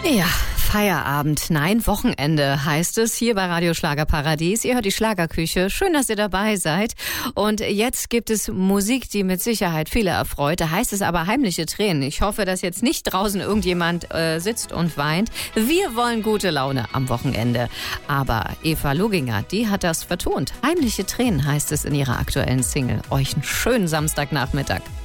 Ja, Feierabend, nein, Wochenende heißt es hier bei Radio Schlagerparadies. Ihr hört die Schlagerküche. Schön, dass ihr dabei seid. Und jetzt gibt es Musik, die mit Sicherheit viele erfreut. Da heißt es aber heimliche Tränen. Ich hoffe, dass jetzt nicht draußen irgendjemand sitzt und weint. Wir wollen gute Laune am Wochenende. Aber Eva Luginger, die hat das vertont. Heimliche Tränen heißt es in ihrer aktuellen Single. Euch einen schönen Samstagnachmittag.